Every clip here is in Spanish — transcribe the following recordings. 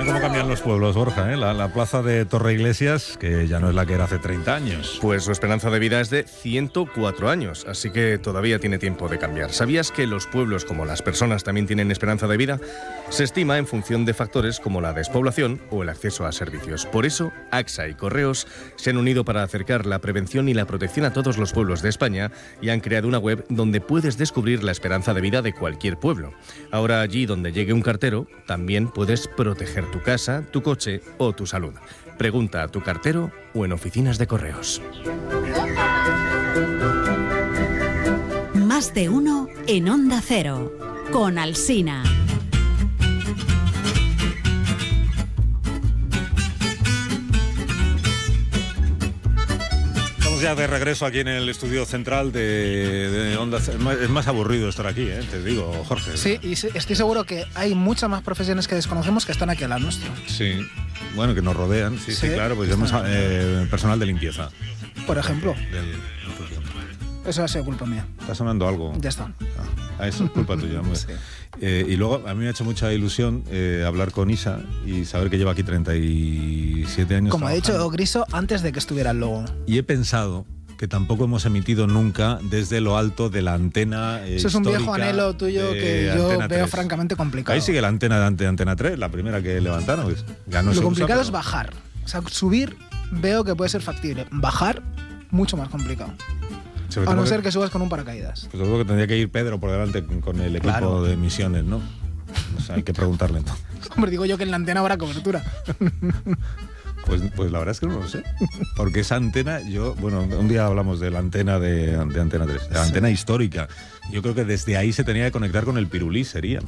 cómo cambian los pueblos, Borja, ¿eh? La plaza de Torreiglesias, que ya no es la que era hace 30 años. Pues su esperanza de vida es de 104 años, así que todavía tiene tiempo de cambiar. ¿Sabías que los pueblos, como las personas, también tienen esperanza de vida? Se estima en función de factores como la despoblación o el acceso a servicios. Por eso, AXA y Correos se han unido para acercar la prevención y la protección a todos los pueblos de España y han creado una web donde puedes descubrir la esperanza de vida de cualquier pueblo. Ahora, allí donde llegue un cartero, también puedes proteger tu casa, tu coche o tu salud. Pregunta a tu cartero o en oficinas de Correos. Más de uno en Onda Cero, con Alsina. Ya de regreso aquí en el estudio central de Onda Cero. Es más aburrido estar aquí, te digo, Jorge. Sí, y estoy seguro que hay muchas más profesiones que desconocemos que están aquí al lado nuestro. Sí, bueno, que nos rodean, sí, claro, pues tenemos personal de limpieza. Por ejemplo. Eso ha sido culpa mía. Está sonando algo. Ya está. Eso es culpa tuya. Sí. Y luego a mí me ha hecho mucha ilusión hablar con Isa y saber que lleva aquí 37 años. Como ha dicho Griso, antes de que estuviera el logo. Y he pensado que tampoco hemos emitido nunca desde lo alto de la antena Eso es un viejo anhelo tuyo que yo veo 3. Francamente complicado. Ahí sigue la antena de Antena 3, la primera que levantaron. Pues ya no lo complicado es bajar. O sea, subir veo que puede ser factible. Bajar, mucho más complicado. A no ser que subas con un paracaídas. Pues seguro que tendría que ir Pedro por delante con el equipo de misiones, ¿no? O sea, hay que preguntarle entonces. Hombre, digo yo que en la antena habrá cobertura. Pues la verdad es que no lo sé. Porque esa antena, un día hablamos de la antena de Antena 3, de la antena histórica. Yo creo que desde ahí se tenía que conectar con el pirulí, sería,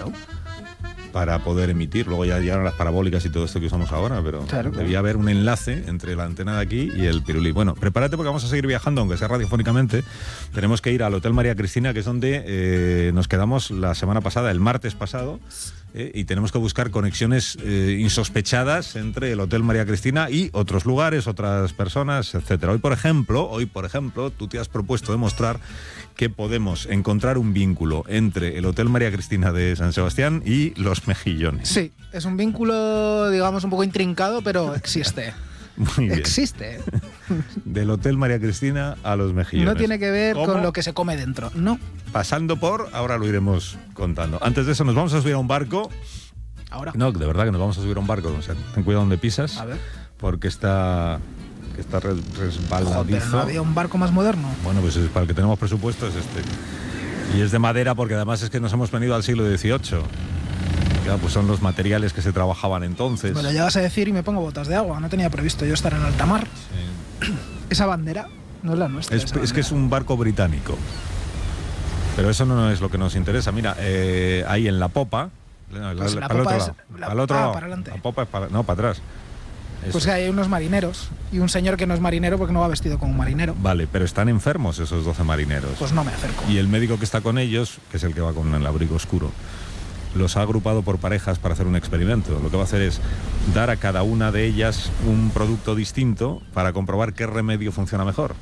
para poder emitir. Luego ya llegaron las parabólicas y todo esto que usamos ahora, pero debía haber un enlace entre la antena de aquí y el pirulí. Bueno, prepárate porque vamos a seguir viajando, aunque sea radiofónicamente. Tenemos que ir al Hotel María Cristina, que es donde nos quedamos la semana pasada, el martes pasado, y tenemos que buscar conexiones insospechadas entre el Hotel María Cristina y otros lugares, otras personas, etcétera. Hoy, por ejemplo, tú te has propuesto demostrar que podemos encontrar un vínculo entre el Hotel María Cristina de San Sebastián y los Mejillones. Sí, es un vínculo, digamos, un poco intrincado, pero existe. Muy bien. Existe. Del Hotel María Cristina a los Mejillones. No tiene que ver con lo que se come dentro, no. Pasando por, ahora lo iremos contando. Antes de eso, nos vamos a subir a un barco. ¿Ahora? No, de verdad que nos vamos a subir a un barco. O sea, ten cuidado donde pisas. A ver. Porque está resbaladizo. Pero ¿no había un barco más moderno? Bueno, pues para el que tenemos presupuesto es este. Y es de madera porque además es que nos hemos venido al siglo XVIII. Ya, pues son los materiales que se trabajaban entonces. Me lo llevas a decir y me pongo botas de agua. No tenía previsto yo estar en alta mar. Sí. Esa bandera no es la nuestra. Es que es un barco británico. Pero eso no es lo que nos interesa. Mira, ahí en la popa... Para el otro lado. Para adelante. La popa es para atrás. Eso. Pues que hay unos marineros y un señor que no es marinero porque no va vestido como un marinero. Vale, pero están enfermos esos 12 marineros. Pues no me acerco. Y el médico que está con ellos, que es el que va con el abrigo oscuro, los ha agrupado por parejas para hacer un experimento. Lo que va a hacer es dar a cada una de ellas un producto distinto para comprobar qué remedio funciona mejor.